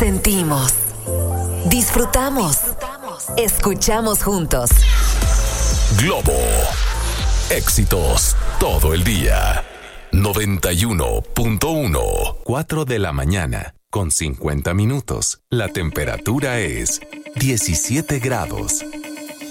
Sentimos, disfrutamos, escuchamos juntos. Globo. Éxitos todo el día. 91.1. 4 de la mañana con 50 minutos. La temperatura es 17 grados.